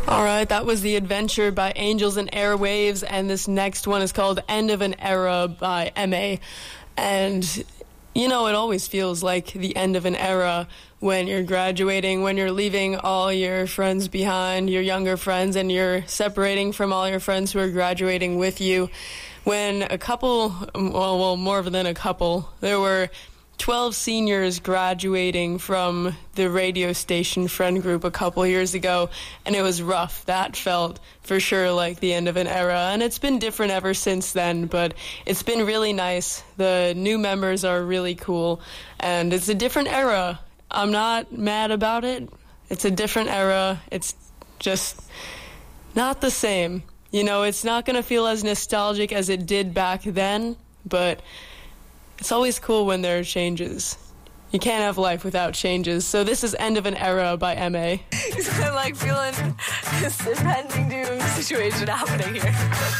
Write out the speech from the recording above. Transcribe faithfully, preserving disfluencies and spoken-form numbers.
All right, that was The Adventure by Angels and Airwaves, and this next one is called End of an Era by M A. And, you know, it always feels like the end of an era when you're graduating, when you're leaving all your friends behind, your younger friends, and you're separating from all your friends who are graduating with you. When a couple, well, well more than a couple, there were twelve seniors graduating from the radio station friend group a couple years ago, and it was rough. That felt for sure like the end of an era, and it's been different ever since then, but it's been really nice. The new members are really cool, and it's a different era. I'm not mad about it. It's a different era. It's just not the same. You know, it's not going to feel as nostalgic as it did back then, but it's always cool when there are changes. You can't have life without changes. So this is End of an Era by M A. I'm like feeling this impending doom situation happening here.